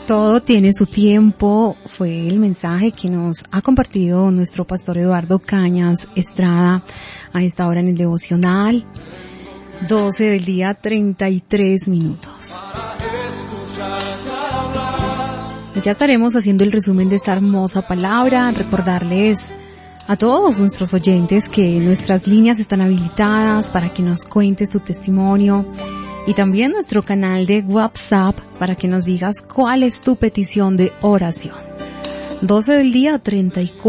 Todo tiene su tiempo, fue el mensaje que nos ha compartido nuestro pastor Eduardo Cañas Estrada a esta hora en el devocional. 12 del día, 33 minutos. Ya estaremos haciendo el resumen de esta hermosa palabra. Recordarles a todos nuestros oyentes que nuestras líneas están habilitadas para que nos cuentes tu testimonio. Y también nuestro canal de WhatsApp para que nos digas cuál es tu petición de oración. 12 del día, 34.